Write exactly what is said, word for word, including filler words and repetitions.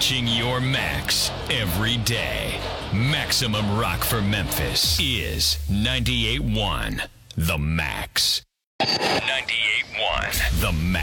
Reaching your max every day. Maximum Rock for Memphis is ninety-eight point one The Max.